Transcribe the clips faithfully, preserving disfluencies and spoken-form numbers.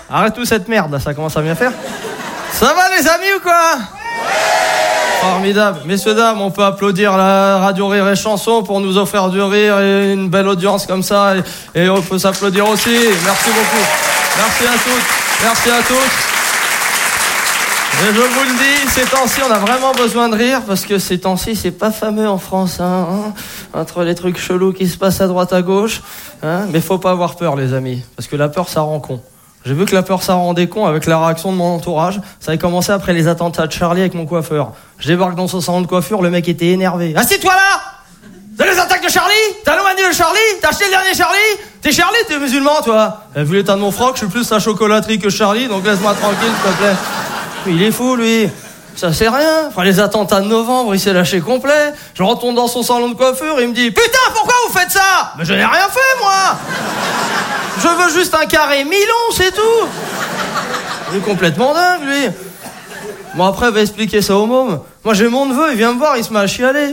Arrête-nous cette merde, là, ça commence à bien faire. Ça va, les amis, ou quoi? Formidable. Messieurs, dames, on peut applaudir la Radio Rire et Chanson pour nous offrir du rire et une belle audience comme ça. Et, et on peut s'applaudir aussi. Merci beaucoup. Merci à toutes. Merci à tous. Et je vous le dis, ces temps-ci, on a vraiment besoin de rire parce que ces temps-ci, c'est pas fameux en France, hein, hein, entre les trucs chelous qui se passent à droite, à gauche. Hein, mais faut pas avoir peur, les amis, parce que la peur, ça rend con. J'ai vu que la peur, ça rendait con avec la réaction de mon entourage. Ça avait commencé après les attentats de Charlie avec mon coiffeur. Je débarque dans son salon de coiffure, le mec était énervé. Assieds-toi là! T'as les attaques de Charlie? T'as le manu de Charlie? T'as acheté le dernier Charlie? T'es Charlie, t'es musulman, toi? Eh, vu l'état de mon froc, je suis plus la chocolaterie que Charlie, donc laisse-moi tranquille, s'il te plaît. Il est fou, lui. Ça c'est rien. Enfin, les attentats de novembre, il s'est lâché complet. Je retourne dans son salon de coiffure, il me dit « Putain, pourquoi vous faites ça ?» Mais je n'ai rien fait, moi. Je veux juste un carré Milon, c'est tout. Il est complètement dingue, lui. Bon, après, il va expliquer ça au môme. Moi, j'ai mon neveu, il vient me voir, il se met à chialer.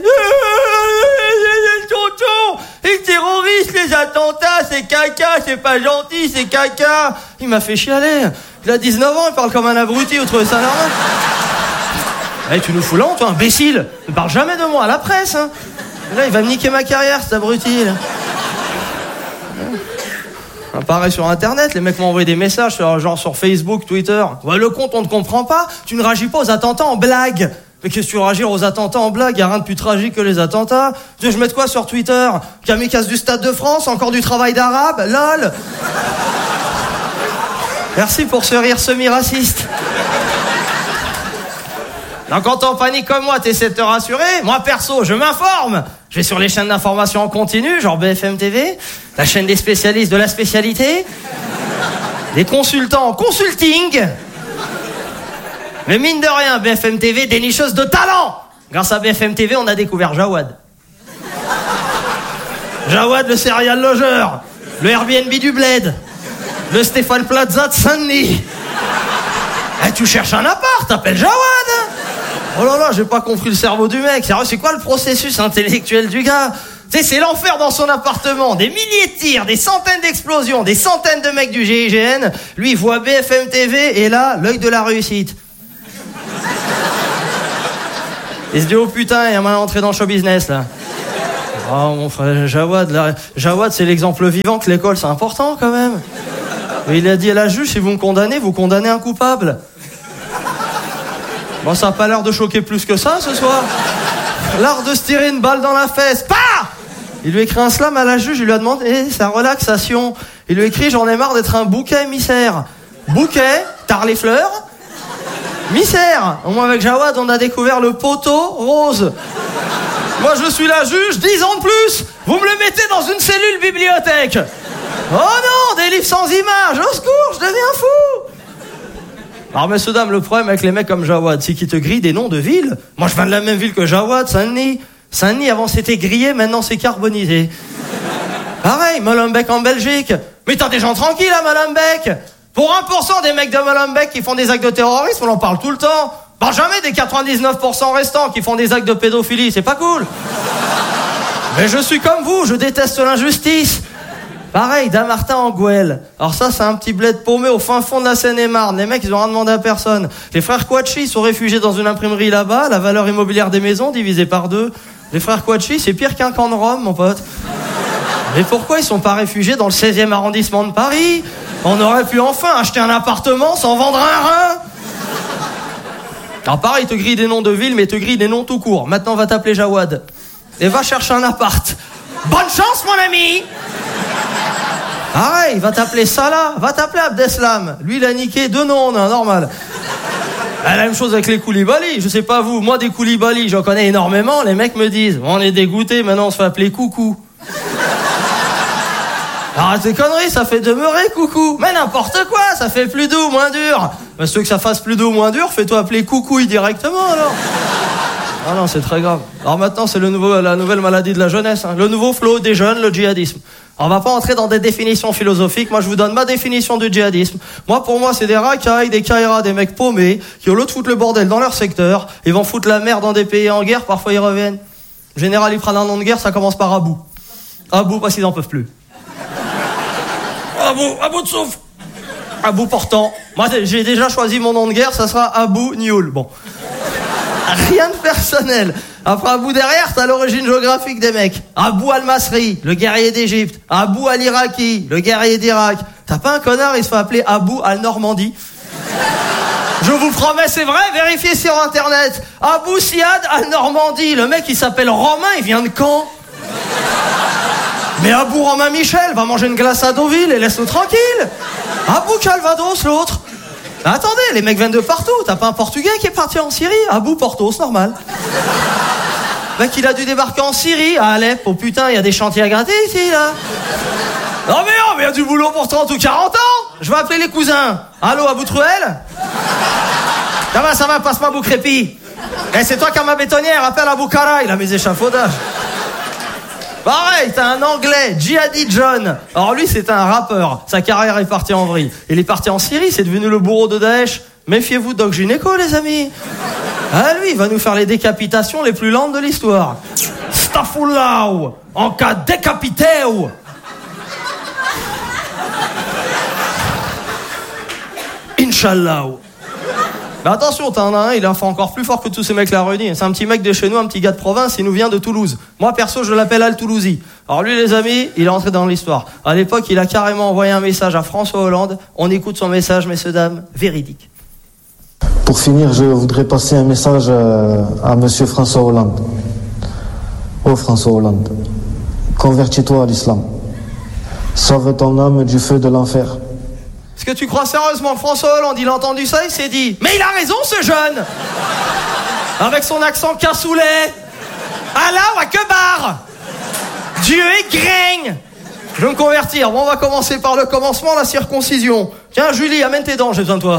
Tonton, les terroristes, les attentats, c'est caca, c'est pas gentil, c'est caca. Il m'a fait chialer. Il a dix-neuf ans, il parle comme un abruti, vous trouvez ça normal? Eh, hey, tu nous fous là, toi, imbécile. Ne parle jamais de moi à la presse, hein. Là, il va me niquer ma carrière, cet abruti, là. Pareil sur internet, les mecs m'ont envoyé des messages sur, genre sur Facebook, Twitter. Ouais, le compte, on ne comprend pas. Tu ne réagis pas aux attentats en blague. Mais qu'est-ce que tu réagis aux attentats en blague? Y'a rien de plus tragique que les attentats. Tu veux que je mette quoi sur Twitter? Kamikaze du Stade de France, encore du travail d'arabe, lol. Merci pour ce rire semi-raciste. Donc quand t'es en panique comme moi, t'essaies de te rassurer. Moi perso, je m'informe. Je vais sur les chaînes d'information en continu, genre B F M T V, la chaîne des spécialistes de la spécialité, des consultants en consulting. Mais mine de rien, B F M T V, dénicheuse de talent. Grâce à B F M T V, on a découvert Jawad. Jawad, le serial logeur, le Airbnb du Bled, le Stéphane Plaza de Saint-Denis. Eh, tu cherches un appart, t'appelles Jawad. Oh là là, j'ai pas compris le cerveau du mec. Sérieux, c'est quoi le processus intellectuel du gars? Tu sais, c'est l'enfer dans son appartement. Des milliers de tirs, des centaines d'explosions, des centaines de mecs du G I G N. Lui, il voit B F M T V et là, l'œil de la réussite. Il se dit, oh putain, il y a mal entré dans le show business, là. Oh, mon frère, Jawad, là. Jawad, c'est l'exemple vivant que l'école, c'est important, quand même. Et il a dit à la juge, si vous me condamnez, vous condamnez un coupable. Bon, ça a pas l'air de choquer plus que ça, ce soir. L'art de se tirer une balle dans la fesse. Pah! Il lui écrit un slam à la juge, il lui a demandé eh, sa relaxation. Il lui écrit, j'en ai marre d'être un bouquet émissaire. Bouquet, tard les fleurs. Misère. Au moins avec Jawad, on a découvert le poteau rose. Moi, je suis la juge, dix ans de plus. Vous me le mettez dans une cellule bibliothèque. Oh non, des livres sans images. Au secours, je deviens fou. Alors, messieurs, dames, le problème avec les mecs comme Jawad, c'est qu'ils te grillent des noms de villes. Moi, je viens de la même ville que Jawad, Saint-Denis. Saint-Denis, avant, c'était grillé, maintenant, c'est carbonisé. Pareil, Molenbeek en Belgique. Mais t'as des gens tranquilles à Molenbeek. Pour un pour cent des mecs de Molenbeek qui font des actes de terrorisme, on en parle tout le temps. Bah, jamais des quatre-vingt-dix-neuf pour cent restants qui font des actes de pédophilie, c'est pas cool. Mais je suis comme vous, je déteste l'injustice. Pareil, Damartin en Gouel. Alors ça, c'est un petit bled paumé au fin fond de la Seine-et-Marne. Les mecs, ils ont rien demandé à personne. Les frères Kouachi sont réfugiés dans une imprimerie là-bas. La valeur immobilière des maisons divisée par deux. Les frères Kouachi, c'est pire qu'un camp de Rome, mon pote. Mais pourquoi ils sont pas réfugiés dans le seizième arrondissement de Paris? On aurait pu enfin acheter un appartement sans vendre un rein. Alors pareil, ils te grillent des noms de villes, mais ils te grillent des noms tout court. Maintenant, on va t'appeler Jawad. Et va chercher un appart. Bonne chance, mon ami. Ah ouais, il va t'appeler Salah, va t'appeler Abdeslam. Lui, il a niqué deux noms, non, normal. La même chose avec les Koulibaly, je sais pas vous, moi des Koulibaly, j'en connais énormément, les mecs me disent, on est dégoûtés, maintenant on se fait appeler Coucou. Arrête tes conneries, ça fait demeurer Coucou. Mais n'importe quoi, ça fait plus doux, moins dur. Mais ceux que ça fasse plus doux, moins dur, fais-toi appeler Coucouille directement alors. Ah non, c'est très grave. Alors maintenant, c'est le nouveau, la nouvelle maladie de la jeunesse, hein. Le nouveau flot des jeunes, le djihadisme. On va pas entrer dans des définitions philosophiques. Moi, je vous donne ma définition du djihadisme. Moi, pour moi, c'est des racailles, des caïras, des mecs paumés, qui au lieu de foutre le bordel dans leur secteur, ils vont foutre la merde dans des pays en guerre, parfois ils reviennent. En général, ils prennent un nom de guerre, ça commence par Abou. Abou, parce qu'ils en peuvent plus. Abou, Abou de souffle. À bout portant. Moi, j'ai déjà choisi mon nom de guerre, ça sera Abou Nioul. Bon. Rien de personnel. Après Abou derrière, t'as l'origine géographique des mecs. Abou al-Masri, le guerrier d'Égypte. Abou al-Iraki, le guerrier d'Irak. T'as pas un connard, il se fait appeler Abou al-Normandie. Je vous promets, c'est vrai, vérifiez sur internet. Abou Siad al-Normandie, le mec il s'appelle Romain, il vient de Caen. Mais Abou Romain Michel, va manger une glace à Deauville et laisse-nous tranquille. Abou Calvados, l'autre. Attendez, les mecs viennent de partout. T'as pas un Portugais qui est parti en Syrie? Abou Portos, normal. Le mec, il a dû débarquer en Syrie, à Alep. Oh putain, il y a des chantiers à gratter ici, là. Non mais non, mais il y a du boulot pour trente ou quarante ans. Je vais appeler les cousins. Allô, Abou Truel? Ça va, ça va, passe-moi Abou Crépi. Eh, c'est toi qui as ma bétonnière, appelle Abou Kara, il a mes échafaudages. Pareil, t'as un Anglais, Jihadi John. Alors lui, c'est un rappeur. Sa carrière est partie en vrille. Il est parti en Syrie, c'est devenu le bourreau de Daesh. Méfiez-vous Doc Gynéco, les amis. Ah, lui, il va nous faire les décapitations les plus lentes de l'histoire. Stafoullaou, en cas décapité. Inch'Allah. Mais attention, t'en as un, il en fait encore plus fort que tous ces mecs-là réunis. C'est un petit mec de chez nous, un petit gars de province, il nous vient de Toulouse. Moi, perso, je l'appelle Al-Toulousi. Alors lui, les amis, il est entré dans l'histoire. À l'époque, il a carrément envoyé un message à François Hollande. On écoute son message, messieurs, dames, véridique. Pour finir, je voudrais passer un message à monsieur François Hollande. Oh François Hollande, convertis-toi à l'islam. Sauve ton âme du feu de l'enfer. Est-ce que tu crois sérieusement que François Hollande, il a entendu ça, il s'est dit « Mais il a raison, ce jeune !» Avec son accent cassoulet. Allah Akbar. Dieu est grain. Je veux me convertir. Bon, on va commencer par le commencement, la circoncision. Tiens, Julie, amène tes dents, j'ai besoin de toi.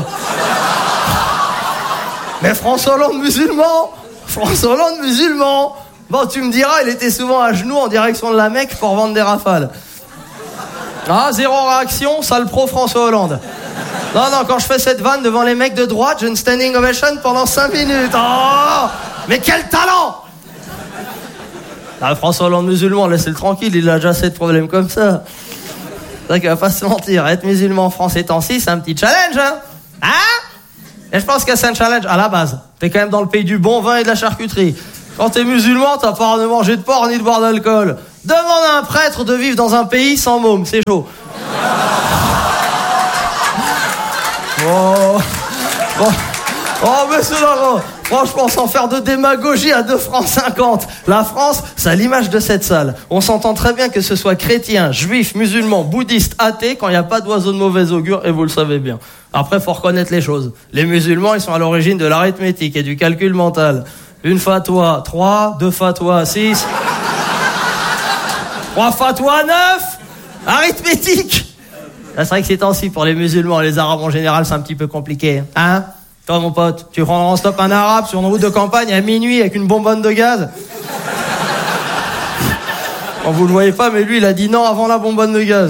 Mais François Hollande musulman. François Hollande musulman. Bon, tu me diras, il était souvent à genoux en direction de la Mecque pour vendre des rafales. Ah, zéro réaction, sale pro François Hollande. Non, non, quand je fais cette vanne devant les mecs de droite, j'ai une standing ovation pendant cinq minutes. Oh, mais quel talent! Ah, François Hollande musulman, laissez-le tranquille, il a déjà assez de problèmes comme ça. C'est vrai qu'il va pas se mentir, être musulman en France étant ci, c'est un petit challenge, hein? Hein? Et je pense que c'est un challenge à la base. T'es quand même dans le pays du bon vin et de la charcuterie. Quand t'es musulman, t'as pas de manger de porc ni de boire d'alcool. Demande à un prêtre de vivre dans un pays sans môme, c'est chaud. Oh, oh, oh monsieur Laurent, franchement, sans faire de démagogie à deux francs cinquante. La France, c'est à l'image de cette salle. On s'entend très bien que ce soit chrétien, juif, musulman, bouddhiste, athée, quand il n'y a pas d'oiseau de mauvais augure, et vous le savez bien. Après, faut reconnaître les choses. Les musulmans, ils sont à l'origine de l'arithmétique et du calcul mental. Une fatwa, trois, deux fatwas, six... Trois fatwas, neuf. Arithmétique. Là, c'est vrai que c'est temps-ci pour les musulmans, les arabes en général, c'est un petit peu compliqué. Hein? Toi, mon pote, tu prends en stop un arabe sur une route de campagne à minuit avec une bonbonne de gaz? Bon, vous le voyez pas, mais lui, il a dit non avant la bonbonne de gaz.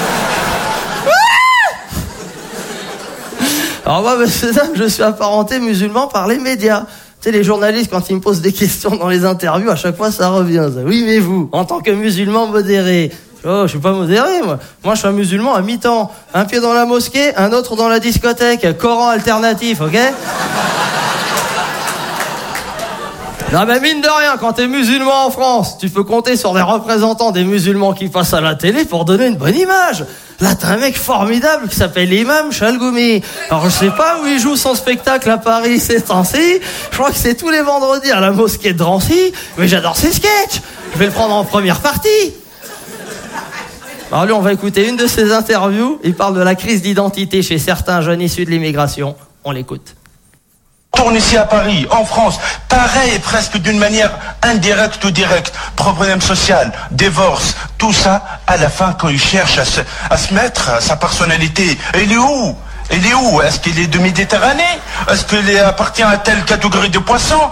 Alors moi, monsieur, dame, je suis apparenté musulman par les médias. Tu sais, les journalistes, quand ils me posent des questions dans les interviews, à chaque fois, ça revient. Ça. Oui, mais vous, en tant que musulman modéré... Oh, je suis pas modéré, moi. Moi, je suis un musulman à mi-temps. Un pied dans la mosquée, un autre dans la discothèque. Coran alternatif, ok? Non, mais mine de rien, quand t'es musulman en France, tu peux compter sur des représentants des musulmans qui passent à la télé pour donner une bonne image. Là, t'as un mec formidable qui s'appelle Imam Chalgoumi. Alors, je sais pas où il joue son spectacle à Paris ces temps-ci. Je crois que c'est tous les vendredis à la mosquée de Drancy. Mais j'adore ses sketchs. Je vais le prendre en première partie. Alors lui, on va écouter une de ses interviews. Il parle de la crise d'identité chez certains jeunes issus de l'immigration. On l'écoute. On tourne ici à Paris, en France, pareil, presque d'une manière indirecte ou directe. Problème social, divorce, tout ça, à la fin, quand il cherche à se, à se mettre, à sa personnalité, il est où? Il est où? Est-ce qu'il est de Méditerranée? Est-ce qu'il appartient à telle catégorie de poissons?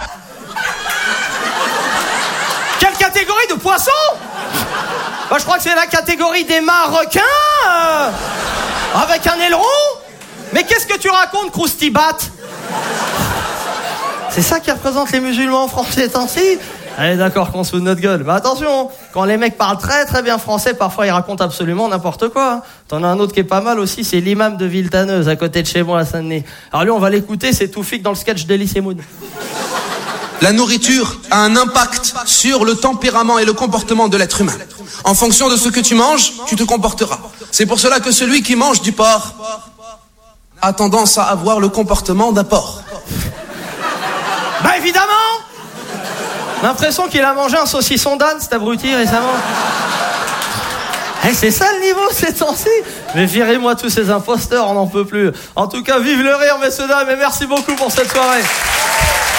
Quelle catégorie de poissons? Bah, je crois que c'est la catégorie des marocains euh, avec un aileron. Mais qu'est-ce que tu racontes, Croustibat? C'est ça qui représente les musulmans en France ces temps-ci. Allez, d'accord qu'on se fout de notre gueule. Mais attention, quand les mecs parlent très très bien français, parfois ils racontent absolument n'importe quoi. T'en as un autre qui est pas mal aussi, c'est l'imam de Villetaneuse, à côté de chez moi à Saint-Denis. Alors lui, on va l'écouter, c'est Toufik dans le sketch d'Elie Semoun. La nourriture a un impact sur le tempérament et le comportement de l'être humain. En fonction de ce que tu manges, tu te comporteras. C'est pour cela que celui qui mange du porc a tendance à avoir le comportement d'un porc. Bah évidemment! L'impression qu'il a mangé un saucisson d'âne, cet abruti, récemment. Eh, c'est ça le niveau ces temps-ci. Mais virez-moi tous ces imposteurs, on n'en peut plus. En tout cas, vive le rire, messieurs dames, et merci beaucoup pour cette soirée.